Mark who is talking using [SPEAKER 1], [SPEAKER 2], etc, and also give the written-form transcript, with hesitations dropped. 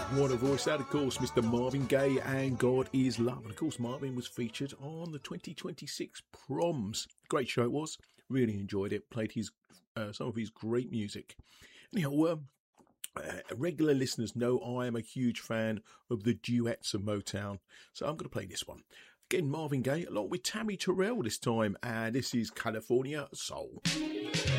[SPEAKER 1] What a voice that, of course, Mr. Marvin Gaye and God Is Love. And of course, Marvin was featured on the 2026 Proms. Great show it was. Really enjoyed it. Played his some of his great music. Anyhow, regular listeners know I am a huge fan of the duets of Motown. So I'm going to play this one. Again, Marvin Gaye along with Tammy Terrell this time. And this is California Soul.